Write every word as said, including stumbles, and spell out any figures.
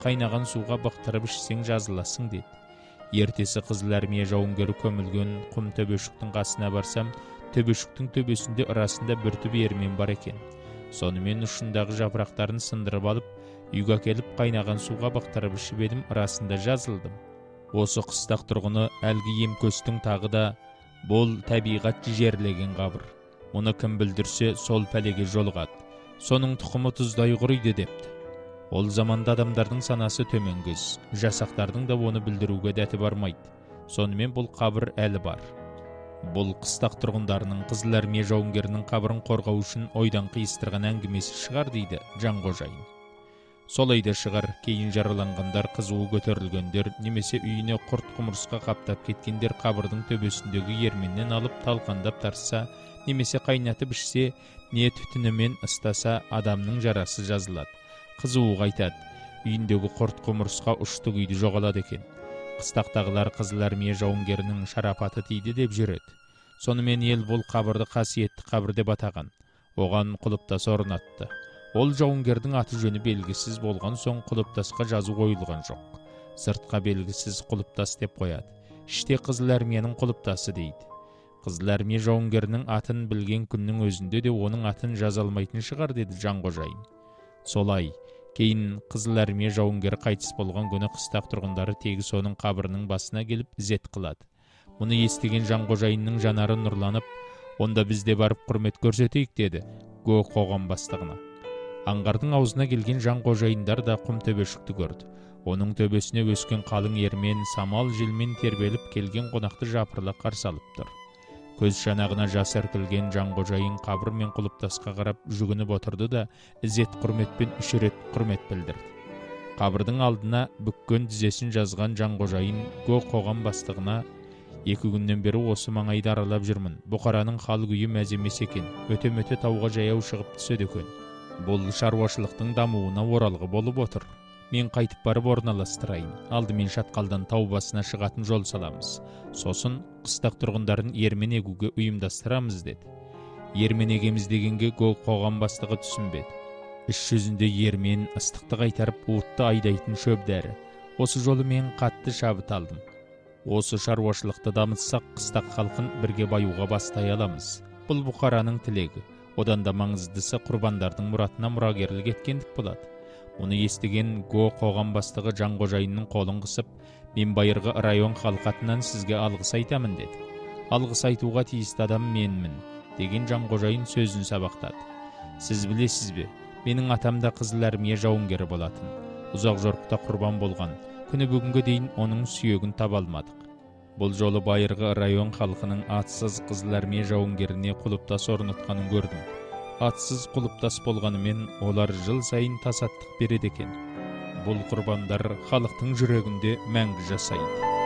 қайнаған суға бақтырып ішсең жазыласың деді. Ертесі Қызыл Армия жауынгері көмілген құм төбешіктің қасына барсам, төбешіктің төбесінде арасында бір түп ермен бар екен. Сонымен ұшындағы жапырақтарын сындырып алып, үйге келіп қайнаған суға бақтырып ішіп едім, арасында жазылдым. Осы қыстақ тұрғыны әлгі емкөстің тағы да бұл табиғат жерлеген қабыр. Мұны кім білдірсе, сол пәлеге жолығады. Соның тұқымы тұздай құриды депті. Ол заманда адамдардың санасы төменгіз, жасақтардың да оны білдіруге дәті бармайды. Сонымен бұл қабір әлі бар. Бұл қыстақ тұрғындарының Қызыл Армия жауынгерінің қабірін қорғау үшін ойдан қиыстырған әңгімесі шығар дейді Жанқожайын. Солай да шығар, кейін жараланғандар, қызуы көтерілгендер, немесе үйіне құрт құмырсқа қаптап кеткендер қабірдің төбесіндегі ерменнен алып талқандап тарса, немесе қайнатып ішсе, не түтінімен ыстаса адамның жарасы жазылады. Қызуы қайтады. Үйіндегі құрт құмырсқа ұшты күйді жоғалады екен. Қыстақтағылар Қызыл Армия жауынгерінің шарапаты тиді деп жүреді. Сонымен ел бұл қабірді қасиетті қабір деп атаған. Оған құлыптас орнатты. Ол жауынгердің аты жөні белгісіз болған соң құлыптасқа жазу қойылған жоқ. Сыртқа белгісіз құлыптас деп қояды. Іште Қызыл Армияның құлыптасы дейді. Қызыл Армия жауынгерінің атын білген күннің өзінде де оның атын жаза алмайтын шығар деді Жанқожайын. Солай, кейін Қызыл Армия жауынгері қайтыс болған күні қыстақ тұрғындары тегі соның қабірінің басына келіп ізет қылады. Мұны естіген Жанқожайынның жанары нұрланып, онда біз де барып құрмет көрсетейік деді Гө қоғам бастығына. Аңғардың аузына келген Жанқожайындар да құм төбешікті көрді. Оның төбесіне өскен қалың ермен, самал желмен тербеліп келген қонақты жапырлы қарсы алып тұр. Көз шанағына жас іркілген Жанқожайын қабір мен құлыптасқа қарап жүгініп отырды да ізет құрметпен үш рет құрмет білдірді. Қабірдің алдына бүккен тізесін жазған Жанқожайын Гө қоғам бастығына: екі күннен бері осы маңайды аралап жүрмін. Бұқараның хал күйі мәз емес екен. Өте-мөте тауға жаяу шығып түседі екен. Бұл шаруашылықтың дамуына оралғы болып отыр. Мен қайтып барып орналастырайын. Алдымен шатқалдан тау басына шығатын жол саламыз. Сосын қыстақ тұрғындарын ермен егуге ұйымдастырамыз деді. Ермен егеміз дегенге Гө қоғам бастығы түсінбеді. Іс жүзінде ермен ыстықты қайтарып уытты айдайтын шөп дәрі. Осы жолы мен қатты шабыт алдым. Осы шаруашылықты дамытсақ, қыстақ халқын бірге баюға бастай аламыз. Бұл бұқараның тілегі. Одан да маңыздысы құрбандардың мұратына мұрагерлік еткендік болады. Оны естіген Гө қоғам бастығы Жанқожайынның қолын қысып, мен байырғы район халқы атынан сізге алғыс айтамын деді. Алғыс айтуға тиісті адам менмін деген Жанқожайын сөзін сабақтады. Сіз білесіз бе, менің атам да Қызыл Армия жауынгері болатын. Ұзақ жорықта құрбан болған. Күні бүгінге дейін оның сүйегін таба алмадық. Бұл жолы байырғы район халқының атсыз Қызыл Армия жауынгеріне құлыптас орнатқанын көрдім. Атсыз құлыптас болғанымен олар жыл сайын тасаттық береді екен. Бұл құрбандар халықтың жүрегінде мәңгі жасайды.